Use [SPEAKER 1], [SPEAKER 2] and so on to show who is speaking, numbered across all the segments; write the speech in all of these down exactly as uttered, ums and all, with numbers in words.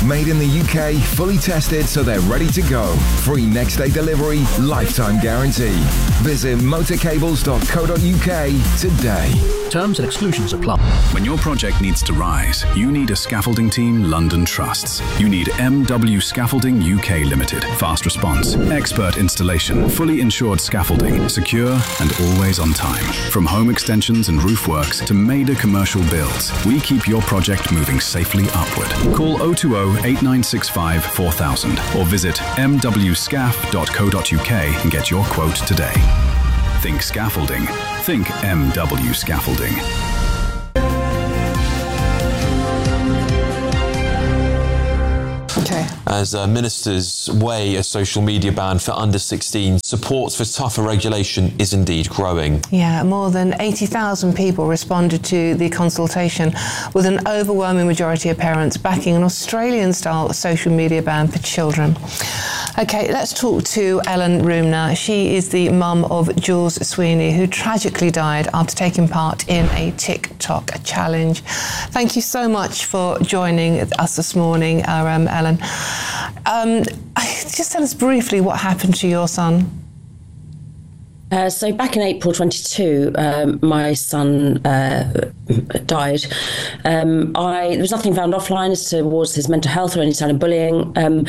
[SPEAKER 1] Made in the U K, fully tested so they're ready to go. Free next day delivery, lifetime guarantee. Visit motorcables dot co dot U K today.
[SPEAKER 2] Terms and exclusions apply.
[SPEAKER 3] When your project needs to rise, you need a scaffolding team London trusts. You need M W Scaffolding U K Limited. Fast response, expert installation, fully insured scaffolding, secure and always on time. From home extensions and roof works to major commercial builds, we keep your project moving safely upward. Call oh two oh, eight nine six five, four thousand or visit m w scaf dot co dot U K and get your quote today. Think scaffolding. Think M W Scaffolding.
[SPEAKER 4] Okay.
[SPEAKER 5] As uh, ministers weigh a social media ban for under sixteen, support for tougher regulation is indeed growing.
[SPEAKER 4] Yeah, more than eighty thousand people responded to the consultation, with an overwhelming majority of parents backing an Australian-style social media ban for children. OK, let's talk to Ellen Roomner. She is the mum of Jules Sweeney, who tragically died after taking part in a TikTok challenge. Thank you so much for joining us this morning, uh, um, Ellen. Um, just tell us briefly what happened to your son.
[SPEAKER 6] Uh, so back in April twenty-two, um, my son uh, died. Um, I there was nothing found offline as towards his mental health or any sign of bullying. Um,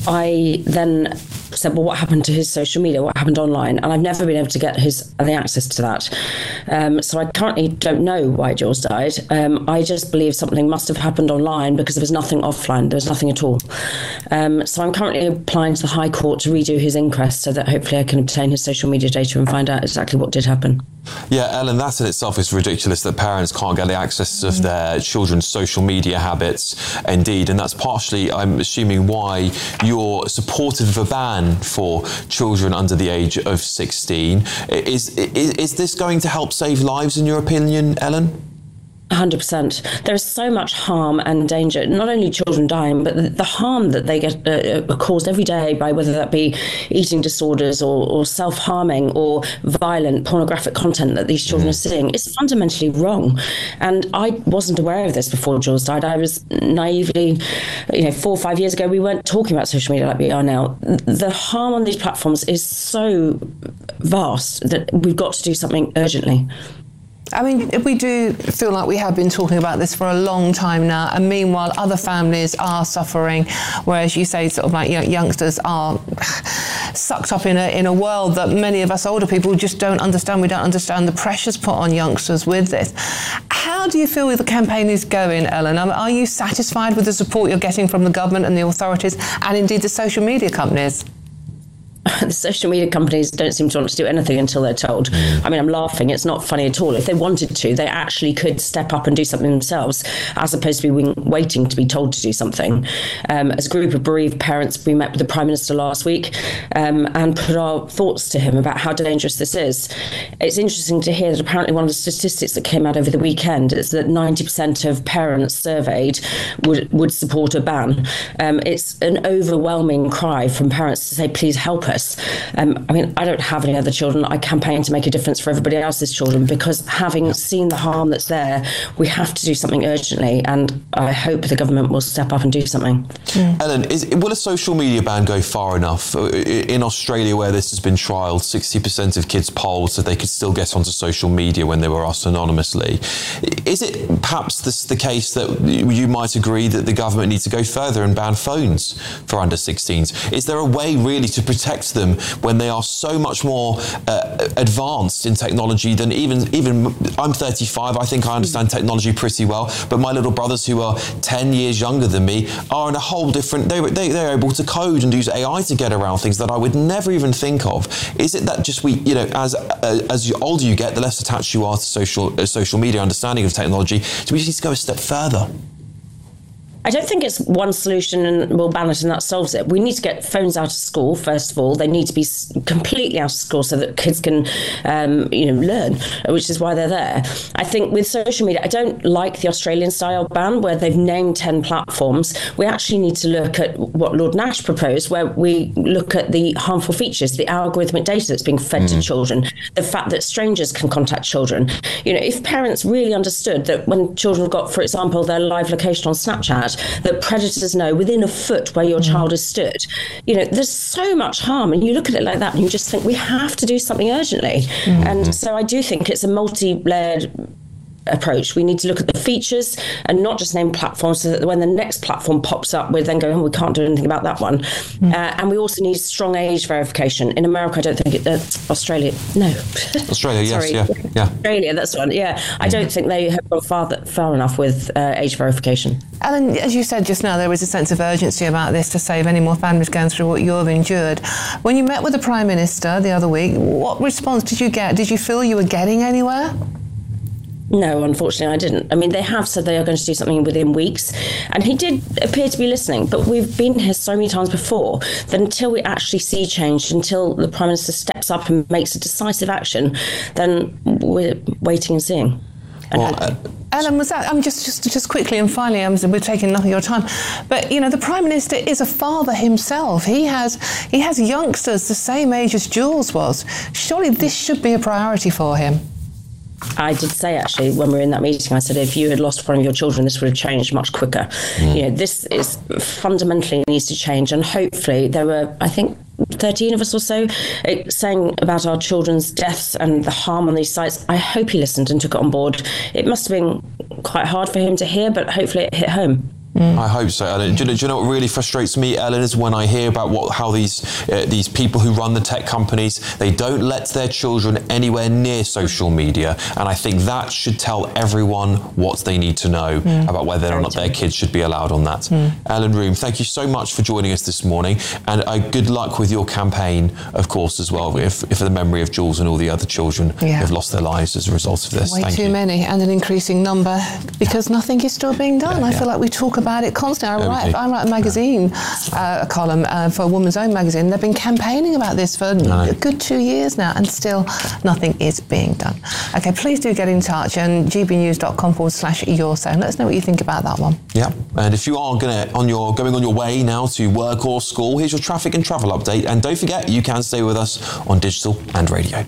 [SPEAKER 6] I then said, well, what happened to his social media? What happened online? And I've never been able to get his the access to that. Um, so I currently don't know why Jules died. Um, I just believe something must have happened online because there was nothing offline. There was nothing at all. Um, so I'm currently applying to the High Court to redo his inquest so that hopefully I can obtain his social media data and find out exactly what did happen.
[SPEAKER 5] Yeah, Ellen, that in itself is ridiculous that parents can't get the access of their children's social media habits, indeed. And that's partially, I'm assuming, why you're supportive of a ban for children under the age of sixteen. Is, is, is this going to help save lives, in your opinion, Ellen?
[SPEAKER 6] one hundred percent. There is so much harm and danger, not only children dying, but the, the harm that they get uh, caused every day by whether that be eating disorders or, or self-harming or violent pornographic content that these children mm. are seeing is fundamentally wrong. And I wasn't aware of this before Jules died. I was naively, you know, four or five years ago, we weren't talking about social media like we are now. The harm on these platforms is so vast that we've got to do something urgently.
[SPEAKER 4] I mean, we do feel like we have been talking about this for a long time now, and meanwhile other families are suffering, whereas you say sort of like, you know, youngsters are sucked up in a in a world that many of us older people just don't understand. We don't understand the pressures put on youngsters with this. How do you feel the campaign is going, Ellen? Are you satisfied with the support you're getting from the government and the authorities, and indeed the social media companies?
[SPEAKER 6] The social media companies don't seem to want to do anything until they're told. I mean, I'm laughing. It's not funny at all. If they wanted to, they actually could step up and do something themselves, as opposed to be waiting to be told to do something. Um, as a group of bereaved parents, we met with the Prime Minister last week um, and put our thoughts to him about how dangerous this is. It's interesting to hear that apparently one of the statistics that came out over the weekend is that ninety percent of parents surveyed would, would support a ban. Um, it's an overwhelming cry from parents to say, please help us. Um, I mean, I don't have any other children. I campaign to make a difference for everybody else's children, because having seen the harm that's there, we have to do something urgently, and I hope the government will step up and do something.
[SPEAKER 5] Mm. Ellen, is, will a social media ban go far enough? In Australia, where this has been trialled, sixty percent of kids polled said they could still get onto social media when they were asked anonymously. Is it perhaps this the case that you might agree that the government needs to go further and ban phones for under sixteens? Is there a way really to protect them when they are so much more uh, advanced in technology than even even I'm thirty-five. I think I understand technology pretty well, but my little brothers who are ten years younger than me are in a whole different, they, they, they're able to code and use A I to get around things that I would never even think of. Is it that just we, you know, as uh, as you older you get, the less attached you are to social uh, social media understanding of technology, do we just need to go a step further?
[SPEAKER 6] I don't think it's one solution and we'll ban it and that solves it. We need to get phones out of school, first of all. They need to be completely out of school so that kids can, um, you know, learn, which is why they're there. I think with social media, I don't like the Australian-style ban where they've named ten platforms. We actually need to look at what Lord Nash proposed, where we look at the harmful features, the algorithmic data that's being fed mm. to children, the fact that strangers can contact children. You know, if parents really understood that when children got, for example, their live location on Snapchat, that, that predators know within a foot where your mm. child has stood. You know, there's so much harm, and you look at it like that and you just think we have to do something urgently. Mm. And so I do think it's a multi-layered approach. We need to look at the features and not just name platforms, so that when the next platform pops up, we're then going, oh, we can't do anything about that one. Mm. Uh, and we also need strong age verification. In America, I don't think it, uh, Australia, no.
[SPEAKER 5] Australia, yes,
[SPEAKER 6] Sorry.
[SPEAKER 5] yeah, yeah.
[SPEAKER 6] Australia, that's one, yeah. I don't think they have gone far, far enough with uh, age verification.
[SPEAKER 4] Alan, as you said just now, there is a sense of urgency about this to save any more families going through what you've endured. When you met with the Prime Minister the other week, what response did you get? Did you feel you were getting anywhere?
[SPEAKER 6] No, unfortunately, I didn't. I mean, they have said they are going to do something within weeks, and he did appear to be listening, but we've been here so many times before that until we actually see change, until the Prime Minister steps up and makes a decisive action, then we're waiting and seeing. And
[SPEAKER 5] well, uh,
[SPEAKER 4] Ellen, was that, um, just, just just quickly and finally, um, we're taking enough of your time, but, you know, the Prime Minister is a father himself. He has, he has youngsters the same age as Jules was. Surely this should be a priority for him.
[SPEAKER 6] I did say, actually, when we were in that meeting, I said, if you had lost one of your children, this would have changed much quicker. Mm. You know, this is fundamentally needs to change. And hopefully there were, I think, thirteen of us or so saying about our children's deaths and the harm on these sites. I hope he listened and took it on board. It must have been quite hard for him to hear, but hopefully it hit home.
[SPEAKER 5] Mm. I hope so, Ellen. Do you, know, do you know what really frustrates me, Ellen, is when I hear about what how these uh, these people who run the tech companies, they don't let their children anywhere near social media, and I think that should tell everyone what they need to know mm. about whether or not their kids should be allowed on that. Mm. Ellen Room, thank you so much for joining us this morning, and uh, good luck with your campaign, of course, as well, if, if for the memory of Jules and all the other children yeah. who have lost their lives as a result of this.
[SPEAKER 4] Way
[SPEAKER 5] thank
[SPEAKER 4] too
[SPEAKER 5] you.
[SPEAKER 4] many, and an increasing number, because nothing is still being done. Yeah, I yeah. feel like we talk about it constantly. I write, I write a magazine, uh, a column uh, for a Woman's Own magazine. They've been campaigning about this for no. a good two years now, and still nothing is being done. Okay, please do get in touch, and gbnews.com forward slash your say, and let us know what you think about that one.
[SPEAKER 5] Yeah, and if you are gonna on your going on your way now to work or school, here's your traffic and travel update. And don't forget, you can stay with us on digital and radio.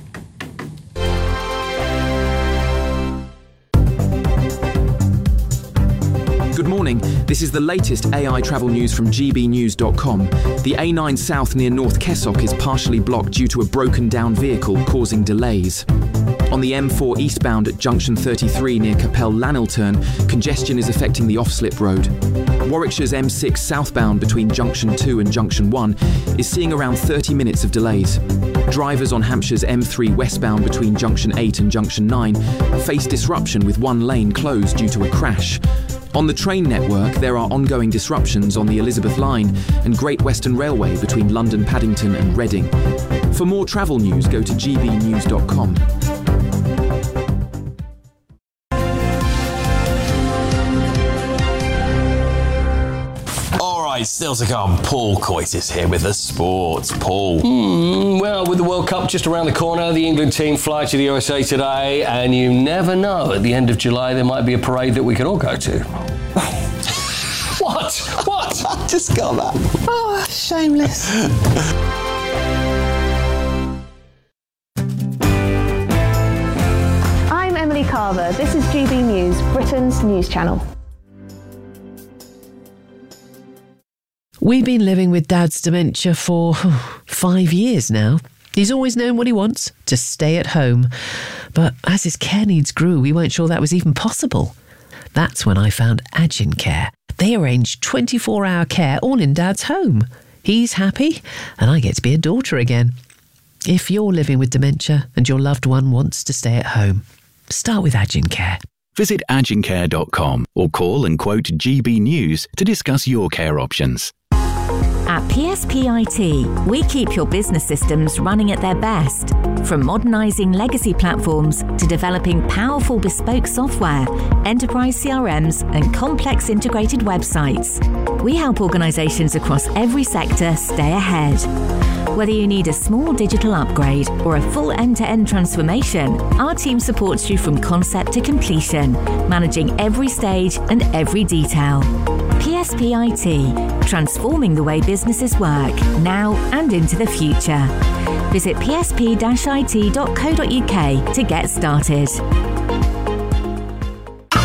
[SPEAKER 7] Good morning. This is the latest A I travel news from g b news dot com. The A nine South near North Kessock is partially blocked due to a broken down vehicle causing delays. On the M four eastbound at junction thirty-three near Capel Lanilturn, congestion is affecting the off-slip road. Warwickshire's M six southbound between junction two and junction one is seeing around thirty minutes of delays. Drivers on Hampshire's M three westbound between junction eight and junction nine face disruption with one lane closed due to a crash. On the train network, there are ongoing disruptions on the Elizabeth Line and Great Western Railway between London Paddington and Reading. For more travel news, go to g b news dot com.
[SPEAKER 5] Still to come, Paul Coyte is here with us, sports. Paul.
[SPEAKER 8] Mm, well, with the World Cup just around the corner, the England team fly to the U S A today, and you never know, at the end of July there might be a parade that we could all go to. What? What?
[SPEAKER 5] I just got that.
[SPEAKER 4] Oh, shameless.
[SPEAKER 9] I'm Emily Carver. This is G B News, Britain's news channel.
[SPEAKER 10] We've been living with Dad's dementia for oh, five years now. He's always known what he wants, to stay at home. But as his care needs grew, we weren't sure that was even possible. That's when I found Agincare. They arrange twenty-four hour care all in Dad's home. He's happy, and I get to be a daughter again. If you're living with dementia and your loved one wants to stay at home, start with Agincare.
[SPEAKER 3] Visit agincare dot com or call and quote G B News to discuss your care options.
[SPEAKER 11] At P S P I T, we keep your business systems running at their best. From modernising legacy platforms to developing powerful bespoke software, enterprise C R Ms and complex integrated websites, we help organisations across every sector stay ahead. Whether you need a small digital upgrade or a full end-to-end transformation, our team supports you from concept to completion, managing every stage and every detail. P S P I T, transforming the way businesses work, now and into the future. Visit p s p dash i t dot co dot u k to get started.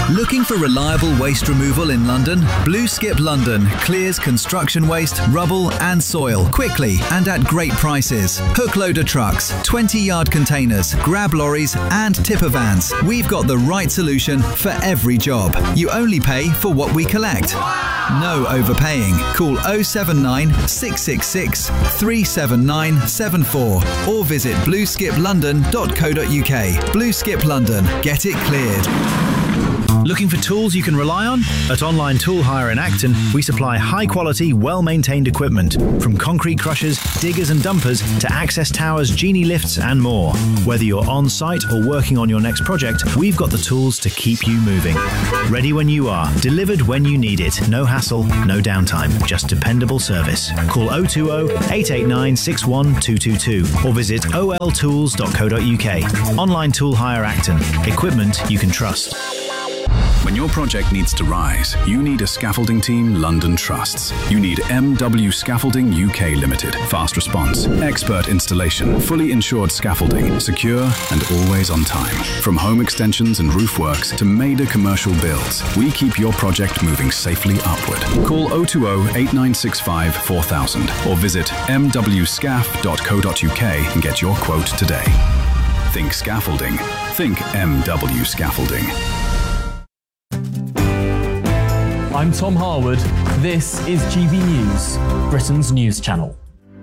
[SPEAKER 12] Looking for reliable waste removal in London? Blue Skip London clears construction waste, rubble and soil quickly and at great prices. Hook loader trucks, twenty yard containers, grab lorries and tipper vans. We've got the right solution for every job. You only pay for what we collect. No overpaying. Call oh seven nine, six six six, three seven nine seven four or visit blue skip london dot co dot uk. Blue Skip London. Get it cleared.
[SPEAKER 2] Looking for tools you can rely on? At Online Tool Hire in Acton, we supply high-quality, well-maintained equipment, from concrete crushers, diggers and dumpers to access towers, genie lifts and more. Whether you're on-site or working on your next project, we've got the tools to keep you moving. Ready when you are, delivered when you need it. No hassle, no downtime, just dependable service. Call oh two oh, eight eight nine, six one two two two or visit o l tools dot co dot uk. Online Tool Hire Acton. Equipment you can trust.
[SPEAKER 3] When your project needs to rise, you need a scaffolding team London trusts. You need M W Scaffolding U K Limited. Fast response, expert installation, fully insured scaffolding, secure and always on time. From home extensions and roof works to major commercial builds, we keep your project moving safely upward. Call oh two oh, eight nine six five, four thousand or visit m w scaf dot co dot uk and get your quote today. Think scaffolding. Think M W Scaffolding.
[SPEAKER 13] I'm Tom Harwood. This is G B News, Britain's news channel.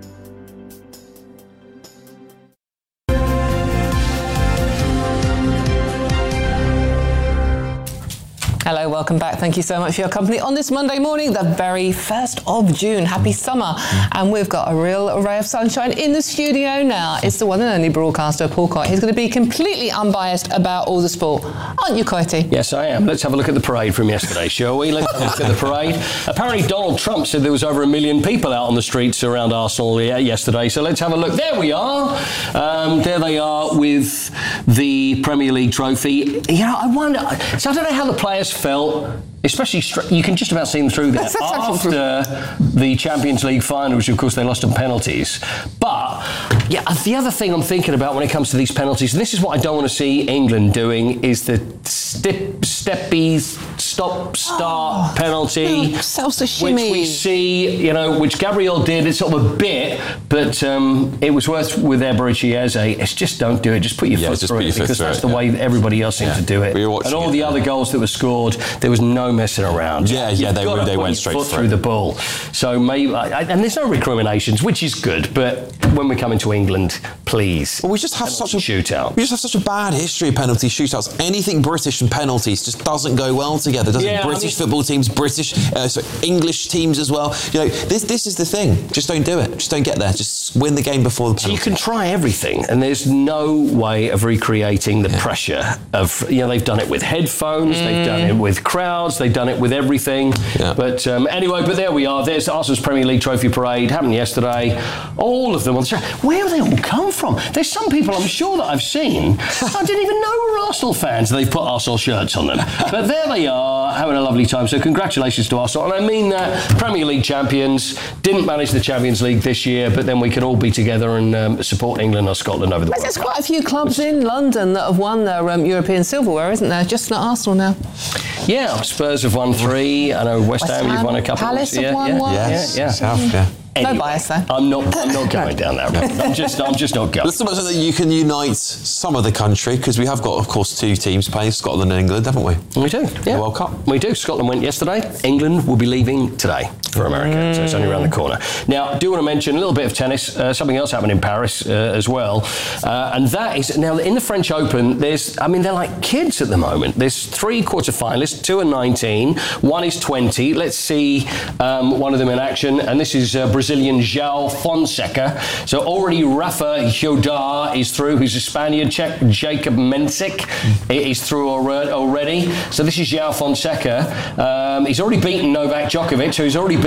[SPEAKER 4] Hello, welcome back. Thank you so much for your company on this Monday morning, the very first of June. Happy summer. And we've got a real ray of sunshine in the studio now. It's the one and only broadcaster, Paul Coyte. He's going to be completely unbiased about all the sport. Aren't you, Coyte?
[SPEAKER 8] Yes, I am. Let's have a look at the parade from yesterday, shall we? Let's have a look at the parade. Apparently, Donald Trump said there was over a million people out on the streets around Arsenal yesterday. So let's have a look. There we are. Um, there they are with the Premier League trophy. You know, I wonder... So I don't know how the players felt, especially you can just about see them through there after the Champions League final, which of course they lost on penalties. But yeah, the other thing I'm thinking about when it comes to these penalties, and this is what I don't want to see England doing, is the step, steppy stop start oh, penalty,
[SPEAKER 4] which
[SPEAKER 8] we see, you know, which Gabriel did. It's sort of a bit, but um, it was worth with Eberechi Eze. It's just don't do it. Just put your yeah, foot through it, because that's it, the yeah. way that everybody else seems yeah. to do it. We and all the it, other yeah. goals that were scored, there was no messing around.
[SPEAKER 5] Yeah, yeah, they, they went straight
[SPEAKER 8] foot through the ball. So maybe, and there's no recriminations, which is good. But when we come into England, please,
[SPEAKER 5] well, we just have such a
[SPEAKER 8] shootout.
[SPEAKER 5] We just have such a bad history of penalty shootouts. Anything British and penalties just doesn't go well together, doesn't yeah, it? British I mean, football teams, British, uh, so English teams as well. You know, this this is the thing. Just don't do it. Just don't get there. Just win the game before the penalty.
[SPEAKER 8] So you can try everything, and there's no way of recreating the yeah. pressure of. You know, they've done it with headphones. Mm. They've done it with crowds. They've done it with everything. Yeah. But um, anyway, but there we are. There's Arsenal's Premier League trophy parade happened yesterday. All of them on the show. Where have they all come from? There's some people I'm sure that I've seen. I didn't even know were Arsenal fans. They've put Arsenal shirts on them. But there they are, having a lovely time. So congratulations to Arsenal. And I mean that Premier League champions, didn't manage the Champions League this year, but then we can all be together and um, support England or Scotland over the World Cup.
[SPEAKER 4] There's quite a few clubs in London that have won their um, European silverware, isn't there? Just not Arsenal now.
[SPEAKER 8] Yeah, Spurs have won three. I know West, West Ham, Ham, you've won a couple.
[SPEAKER 4] Palace
[SPEAKER 8] of
[SPEAKER 4] have won
[SPEAKER 8] yeah,
[SPEAKER 4] one.
[SPEAKER 5] Yes,
[SPEAKER 8] yeah, yeah.
[SPEAKER 5] South, yeah.
[SPEAKER 8] Anyway,
[SPEAKER 4] no bias there.
[SPEAKER 8] I'm not. I'm not going down that road. I'm just. I'm just not going.
[SPEAKER 5] Let's talk about that you can unite some of the country, because we have got, of course, two teams playing, Scotland and England, haven't we?
[SPEAKER 8] We do. Yeah.
[SPEAKER 5] The World Cup.
[SPEAKER 8] We do. Scotland went yesterday. England will be leaving today for America, mm. so it's only around the corner. Now, I do want to mention a little bit of tennis. Uh, something else happened in Paris uh, as well, uh, and that is now in the French Open. There's. I mean, they're like kids at the moment. There's three quarterfinalists. Two are nineteen. One is twenty. Let's see um, one of them in action, and this is uh, Brazilian João Fonseca. So already Rafa Jodar is through, who's a Spaniard. Czech Jacob Mensik is through already. So this is João Fonseca. Um, he's already beaten Novak Djokovic, so he's already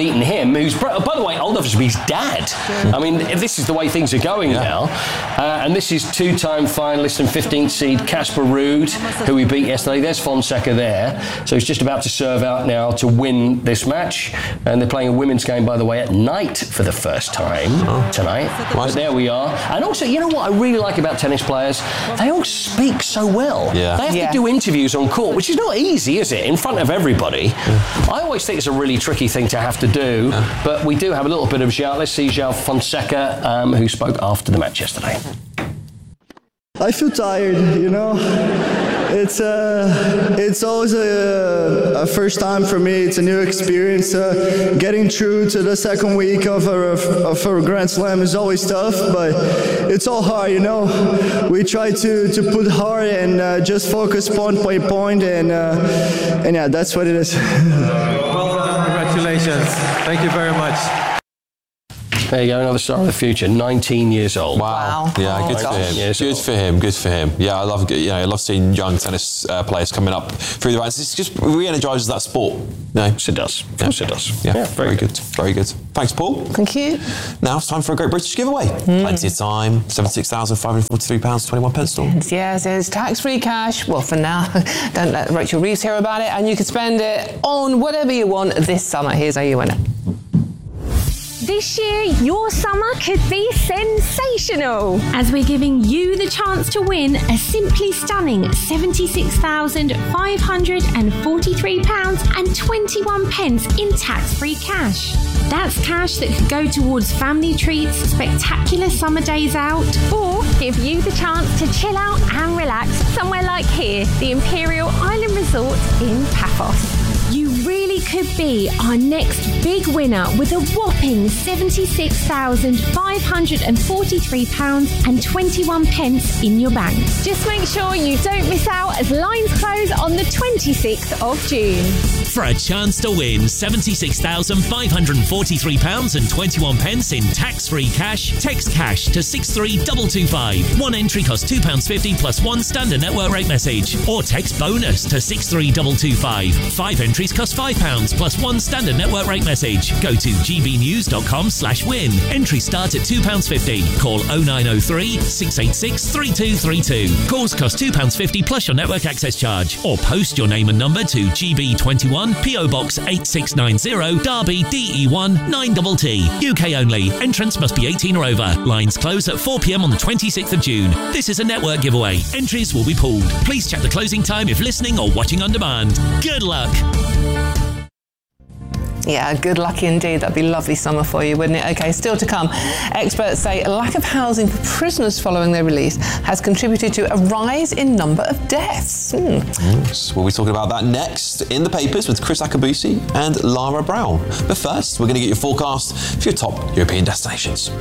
[SPEAKER 8] beaten him, who's, by the way, old enough to be his dad. I mean, this is the way things are going yeah. now. Uh, and this is two-time finalist and fifteenth seed Casper Ruud, who we beat yesterday. There's Fonseca there. So he's just about to serve out now to win this match. And they're playing a women's game, by the way, at night for the first time oh. tonight. But there we are. And also, you know what I really like about tennis players? They all speak so well.
[SPEAKER 5] Yeah.
[SPEAKER 8] They have
[SPEAKER 4] yeah.
[SPEAKER 8] to do interviews on court, which is not easy, is it? In front of everybody. Yeah. I always think it's a really tricky thing to have to do. Yeah. But we do have a little bit of João. Let's see João Fonseca, um, who spoke after the match yesterday.
[SPEAKER 14] I feel tired, you know. It's uh, it's always a, a first time for me. It's a new experience. Uh, getting through to the second week of a, of a Grand Slam is always tough, but it's all hard, you know. We try to, to put hard and uh, just focus point by point, and uh, and yeah, that's what it is.
[SPEAKER 15] Well done. Congratulations. Thank you very much.
[SPEAKER 8] There you go, another star of the future, nineteen years old.
[SPEAKER 5] Wow. wow. Yeah, good for him. Years good old. for him, good for him. Yeah, I love you know, I love seeing young tennis uh, players coming up through the ranks. It just re-energises that sport.
[SPEAKER 8] No, yes, it does. Of course yeah. it does.
[SPEAKER 5] Yeah,
[SPEAKER 8] yeah
[SPEAKER 5] very, very good. good. Very good. Thanks, Paul.
[SPEAKER 4] Thank you.
[SPEAKER 5] Now it's time for a Great British giveaway. Mm. Plenty of time, seventy-six thousand five hundred forty-three pounds twenty-one pence.
[SPEAKER 4] Yes, it's tax-free cash. Well, for now, don't let Rachel Reeves hear about it, and you can spend it on whatever you want this summer. Here's how you win it.
[SPEAKER 16] This year, your summer could be sensational, as we're giving you the chance to win a simply stunning seventy-six thousand five hundred forty-three pounds twenty-one in tax-free cash. That's cash that could go towards family treats, spectacular summer days out, or give you the chance to chill out and relax somewhere like here, the Imperial Island Resort in Paphos. You really could be our next big winner with a whopping seventy-six thousand five hundred forty-three pounds twenty-one in your bank. Just make sure you don't miss out as lines close on the twenty-sixth of June.
[SPEAKER 17] For a chance to win seventy-six thousand five hundred forty-three pounds twenty-one in tax-free cash, text cash to six three two two five. One entry costs two pounds fifty plus one standard network rate message. Or text bonus to six three two two five. Five entries cost five pounds plus one standard network rate message. Go to gbnews.com slash win. Entries start at two pounds fifty. Call oh nine oh three, six eight six, three two three two. Calls cost two pounds fifty plus your network access charge. Or post your name and number to G B twenty-one, P O Box eight six nine zero, Derby, D E one, nine T T. U K only. Entrance must be eighteen or over. Lines close at four p m on the twenty-sixth of June. This is a network giveaway. Entries will be pulled. Please check the closing time if listening or watching on demand. Good luck.
[SPEAKER 4] Yeah, good luck indeed. That'd be lovely summer for you, wouldn't it? Okay, still to come. Experts say a lack of housing for prisoners following their release has contributed to a rise in number of deaths. Hmm.
[SPEAKER 5] Yes, we'll be talking about that next in the papers with Chris Akabusi and Lara Brown. But first, we're going to get your forecast for your top European destinations.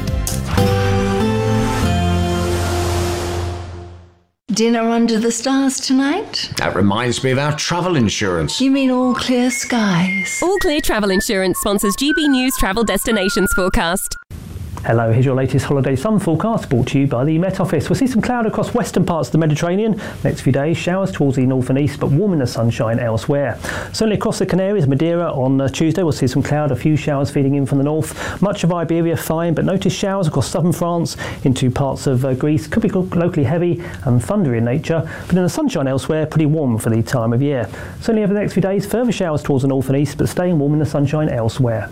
[SPEAKER 18] Dinner under the stars tonight?
[SPEAKER 19] That reminds me of our travel insurance.
[SPEAKER 18] You mean All Clear Skies?
[SPEAKER 20] All Clear Travel Insurance sponsors G B News Travel Destinations Forecast.
[SPEAKER 21] Hello, here's your latest holiday sun forecast brought to you by the Met Office. We'll see some cloud across western parts of the Mediterranean. Next few days, showers towards the north and east, but warm in the sunshine elsewhere. Certainly across the Canaries, Madeira on uh, Tuesday, we'll see some cloud, a few showers feeding in from the north. Much of Iberia fine, but notice showers across southern France into parts of uh, Greece. Could be locally heavy and thundery in nature, but in the sunshine elsewhere, pretty warm for the time of year. Certainly over the next few days, further showers towards the north and east, but staying warm in the sunshine elsewhere.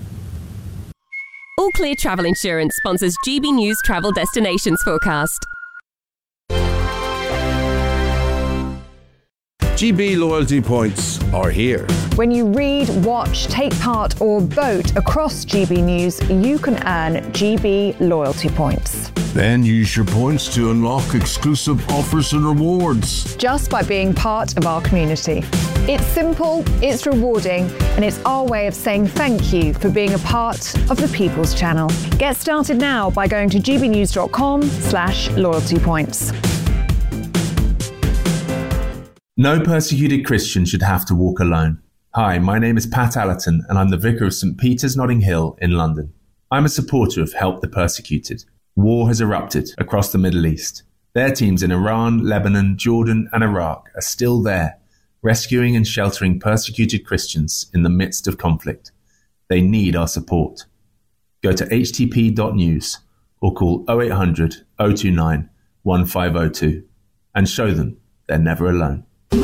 [SPEAKER 20] All Clear Travel Insurance sponsors G B News Travel Destinations Forecast.
[SPEAKER 22] G B loyalty points are here.
[SPEAKER 23] When you read, watch, take part or vote across G B News, you can earn G B loyalty points.
[SPEAKER 22] Then use your points to unlock exclusive offers and rewards.
[SPEAKER 23] Just by being part of our community. It's simple, it's rewarding, and it's our way of saying thank you for being a part of the People's Channel. Get started now by going to gbnews.com slash loyalty points.
[SPEAKER 24] No persecuted Christian should have to walk alone. Hi, my name is Pat Allerton and I'm the Vicar of St Peter's Notting Hill in London. I'm a supporter of Help the Persecuted. War has erupted across the Middle East. Their teams in Iran, Lebanon, Jordan and Iraq are still there, rescuing and sheltering persecuted Christians in the midst of conflict. They need our support. Go to h t p dot news or call oh eight hundred, oh two nine, one five oh two and show them they're never alone.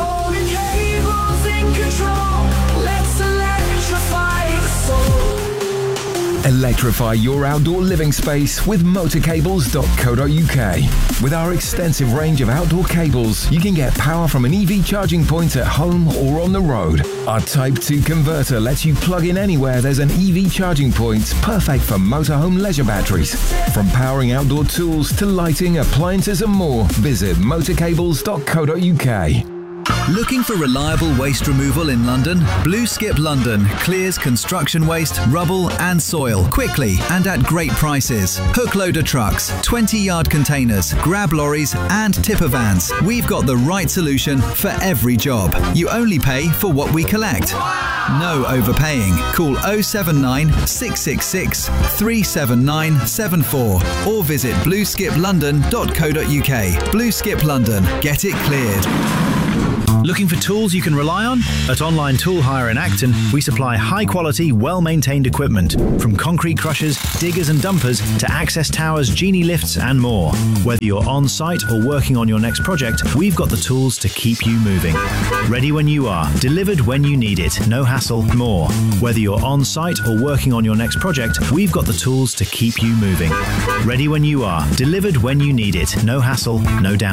[SPEAKER 1] Electrify your outdoor living space with motor cables dot co dot u k. With our extensive range of outdoor cables, you can get power from an E V charging point at home or on the road. Our Type two converter lets you plug in anywhere there's an E V charging point, perfect for motorhome leisure batteries. From powering outdoor tools to lighting, appliances and more, visit motor cables dot co dot u k.
[SPEAKER 12] Looking for reliable waste removal in London? Blue Skip London clears construction waste, rubble and soil quickly and at great prices. Hook loader trucks, twenty yard containers, grab lorries and tipper vans. We've got the right solution for every job. You only pay for what we collect. No overpaying. Call oh seven nine, six six six, three seven nine seven four or visit blue skip london dot co dot u k. Blue Skip London. Get it cleared.
[SPEAKER 2] Looking for tools you can rely on? At Online Tool Hire in Acton, we supply high-quality, well-maintained equipment, from concrete crushers, diggers and dumpers to access towers, genie lifts and more. Whether you're on-site or working on your next project, we've got the tools to keep you moving. Ready when you are, delivered when you need it, no hassle, more. Whether you're on-site or working on your next project, we've got the tools to keep you moving. Ready when you are, delivered when you need it, no hassle, no down.